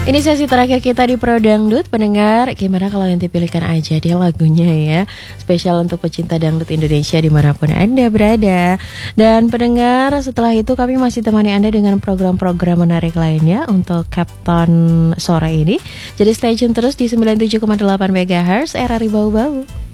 Ini sesi terakhir kita di Pro Dangdut. Pendengar, gimana kalau nanti pilihkan aja deh lagunya ya, spesial untuk pecinta dangdut Indonesia dimanapun Anda berada. Dan pendengar, setelah itu kami masih temani Anda dengan program-program menarik lainnya untuk Captain sore ini. Jadi stay tune terus di 97,8 MHz RRI Bau-Bau.